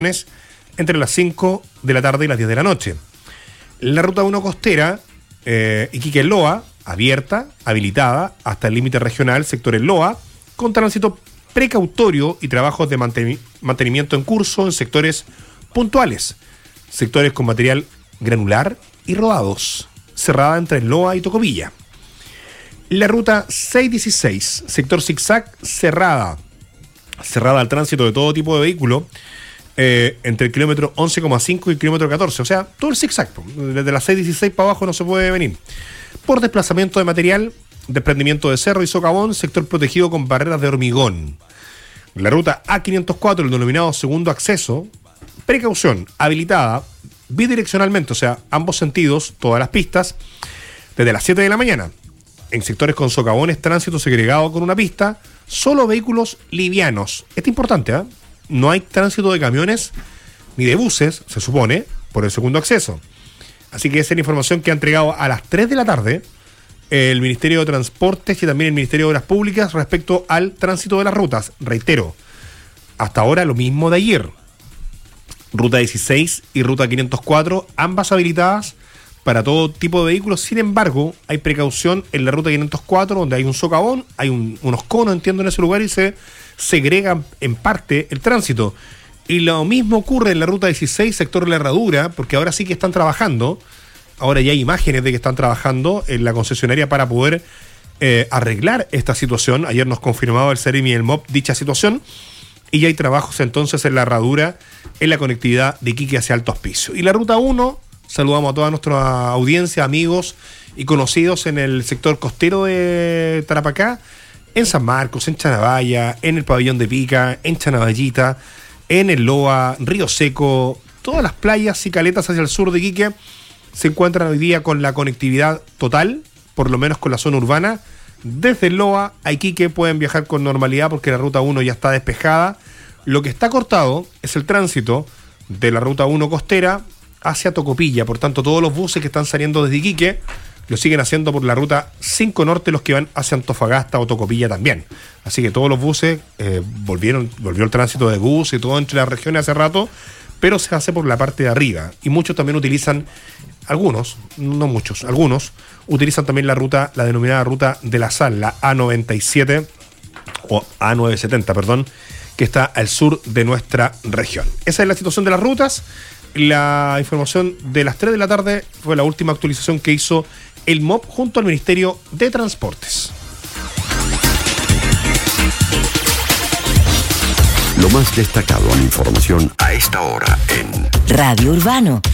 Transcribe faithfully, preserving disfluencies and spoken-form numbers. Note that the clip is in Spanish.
entre las cinco de la tarde y las diez de la noche. La ruta uno costera, eh, Iquique-Loa, abierta, habilitada hasta el límite regional, sector El Loa, con tránsito precautorio y trabajos de manten- mantenimiento en curso en sectores puntuales, sectores con material granular y rodados, cerrada entre El Loa y Tocopilla. La ruta seiscientos dieciséis, sector zigzag, cerrada, cerrada al tránsito de todo tipo de vehículo, eh, entre el kilómetro once coma cinco y el kilómetro catorce, o sea, todo el zigzag, desde la seiscientos dieciséis para abajo no se puede venir. Por desplazamiento de material, desprendimiento de cerro y socavón, sector protegido con barreras de hormigón. La ruta A quinientos cuatro, el denominado segundo acceso, precaución, habilitada bidireccionalmente, o sea, ambos sentidos, todas las pistas, desde las siete de la mañana. En sectores con socavones, tránsito segregado con una pista, solo vehículos livianos. Esto es importante, ¿eh? No hay tránsito de camiones ni de buses, se supone, por el segundo acceso. Así que esa es la información que ha entregado a las tres de la tarde el Ministerio de Transportes y también el Ministerio de Obras Públicas respecto al tránsito de las rutas. Reitero, hasta ahora lo mismo de ayer. Ruta dieciséis y Ruta quinientos cuatro, ambas habilitadas para todo tipo de vehículos. Sin embargo, hay precaución en la Ruta quinientos cuatro, donde hay un socavón, hay un, unos conos, entiendo, en ese lugar, y se segrega en parte el tránsito. Y lo mismo ocurre en la Ruta dieciséis, sector La Herradura, porque ahora sí que están trabajando, ahora ya hay imágenes de que están trabajando en la concesionaria para poder eh, arreglar esta situación. Ayer nos confirmaba el Ceremi y el M O P dicha situación, y ya hay trabajos entonces en La Herradura, en la conectividad de Iquique hacia Alto Hospicio. Y la Ruta uno, saludamos a toda nuestra audiencia, amigos y conocidos en el sector costero de Tarapacá, en San Marcos, en Chanabaya, en el Pabellón de Pica, en Chanaballita, en el Loa, Río Seco, todas las playas y caletas hacia el sur de Iquique se encuentran hoy día con la conectividad total, por lo menos con la zona urbana. Desde el Loa a Iquique pueden viajar con normalidad porque la Ruta uno ya está despejada. Lo que está cortado es el tránsito de la Ruta uno costera hacia Tocopilla. Por tanto, todos los buses que están saliendo desde Iquique lo siguen haciendo por la Ruta cinco Norte, los que van hacia Antofagasta o Tocopilla también. Así que todos los buses eh, volvieron, volvió el tránsito de bus y todo entre las regiones hace rato, pero se hace por la parte de arriba. Y muchos también utilizan, algunos, no muchos, algunos, utilizan también la ruta, la denominada Ruta de la Sal, la A noventa y siete, o A novecientos setenta, perdón, que está al sur de nuestra región. Esa es la situación de las rutas. La información de las tres de la tarde fue la última actualización que hizo el M O P junto al Ministerio de Transportes. Lo más destacado en información a esta hora en Radio Urbano.